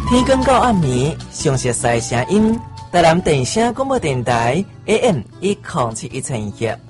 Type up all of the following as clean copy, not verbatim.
天光到暗暝，详细赛声音，台南电声广播电台 AM107121。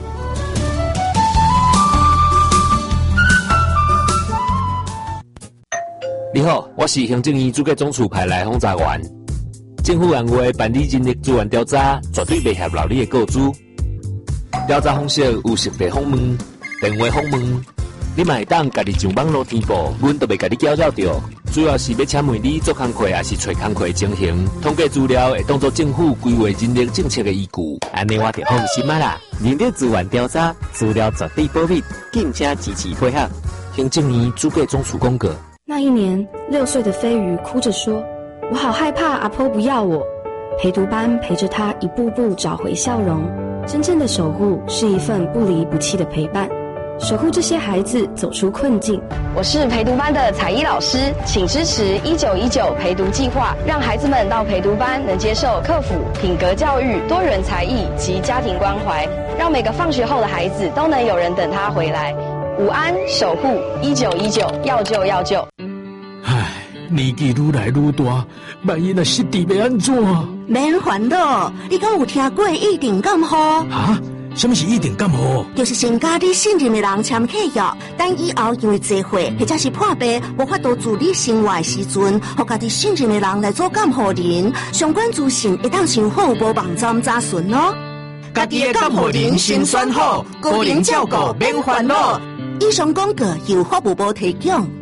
你好，我是行政院主计总处派来轰炸员。政府按月办理人力资源调查，绝对袂合漏你的告知。调查方式有实地访问、电话访问，你嘛会当家己上网络填报，阮都袂甲你搅扰着。主要是要请问你做工课还是找工课情形，统计资料会当作政府规划人力政策的依据。 安尼我就放心啦。人力资源调查资料绝对保密，敬请支持配合。 行政院主计总处公告。 那一年，6岁的飞鱼哭着说：“我好害怕阿婆不要我。”陪读班陪着他一步步找回笑容。真正的守护是一份不离不弃的陪伴，守护这些孩子走出困境。 我是陪读班的彩衣老师，请支持1919陪读计划，让孩子们到陪读班能接受课辅、品格教育、多元才艺及家庭关怀，让每个放学后的孩子都能有人等他回来。午安，守护1919，要救要救。 唉，年纪愈来愈大，万一若失智要安怎？ 免烦恼，你敢有听过一定感冒？ 啊？什么是一定感冒？ 就是先甲你信任的人签契约，等以后因为聚会或者是破病无法度自理生活的时阵，互家己信任的人来做监护人。相关资讯会当上户部网站查询哦。 家己的监护人先选好，个人照顾免烦恼。 以上广告由法务部提供。